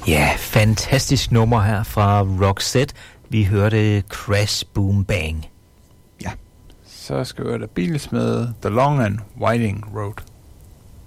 Ja, fantastisk nummer her fra Roxette. Vi hørte Crash Boom Bang. Ja, så skal vi høre The Beatles med The Long and Winding Road.